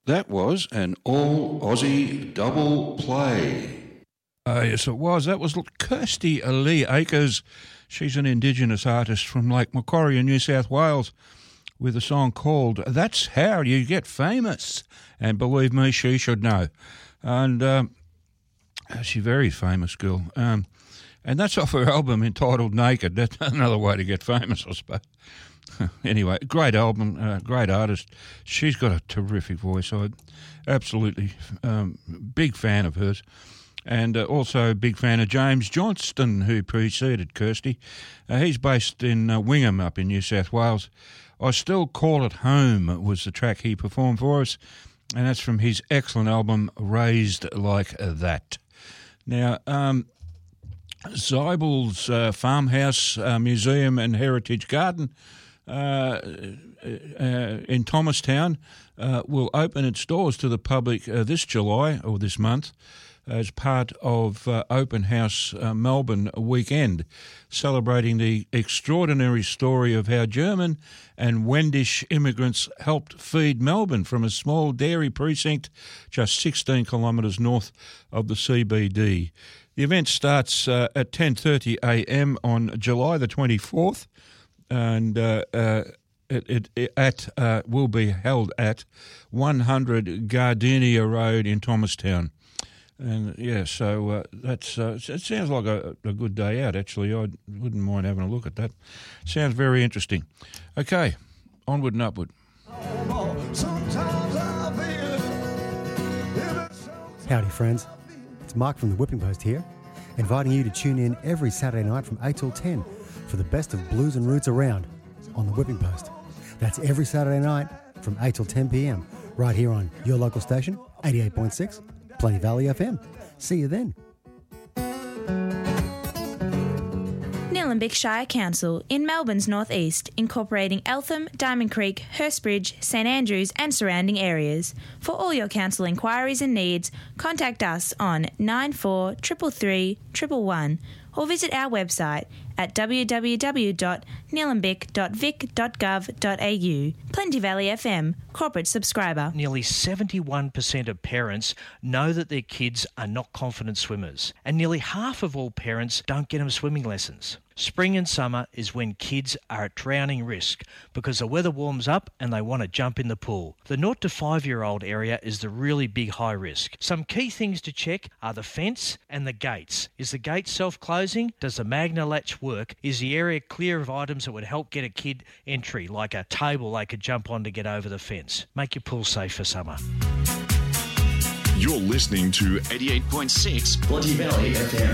That was an all-Aussie double play. Yes, it was. That was Kirsty Lee Akers. She's an Indigenous artist from Lake Macquarie in New South Wales with a song called That's How You Get Famous. And believe me, she should know. And she's a very famous girl. And that's off her album entitled Naked. That's another way to get famous, I suppose. Anyway, great album, great artist. She's got a terrific voice. I'm absolutely big fan of hers. And also a big fan of James Johnston, who preceded Kirsty. He's based in Wingham up in New South Wales. I Still Call It Home was the track he performed for us, and that's from his excellent album Raised Like That. Now, Zybel's Farmhouse Museum and Heritage Garden in Thomastown will open its doors to the public this July, or this month, as part of Open House Melbourne weekend, celebrating the extraordinary story of how German and Wendish immigrants helped feed Melbourne from a small dairy precinct just 16 kilometres north of the CBD. The event starts at 10:30 a.m. on July the 24th, and it will be held at 100 Gardenia Road in Thomastown. And yeah, so that's it sounds like a good day out, actually. I wouldn't mind having a look at that. Sounds very interesting. Okay, onward and upward. Howdy, friends. It's Mark from the Whipping Post here, inviting you to tune in every Saturday night from 8 till 10 for the best of blues and roots around on the Whipping Post. That's every Saturday night from 8 till 10 p.m. right here on your local station, 88.6 Plenty Valley FM. See you then. Nillumbik Shire Council in Melbourne's northeast, incorporating Eltham, Diamond Creek, Hurstbridge, St Andrews and surrounding areas. For all your council inquiries and needs, contact us on 9433 111 or visit our website at www.nillumbik.vic.gov.au. Plenty Valley FM, corporate subscriber. Nearly 71% of parents know that their kids are not confident swimmers, and nearly half of all parents don't get them swimming lessons. Spring and summer is when kids are at drowning risk because the weather warms up and they want to jump in the pool. The 0 to 5-year-old area is the really big high risk. Some key things to check are the fence and the gates. Is the gate self-closing? Does the Magna latch work? Is the area clear of items that would help get a kid entry, like a table they could jump on to get over the fence? Make your pool safe for summer. You're listening to 88.6 Plenty Valley FM.